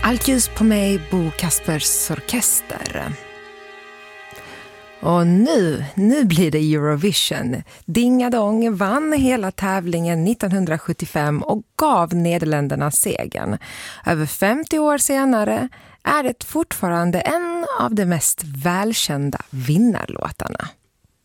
Allt ljus på mig, Bo Kaspers Orkester. Och nu blir det Eurovision. Dingadong vann hela tävlingen 1975 och gav Nederländerna segern. Över 50 år senare är det fortfarande en av de mest välkända vinnarlåtarna.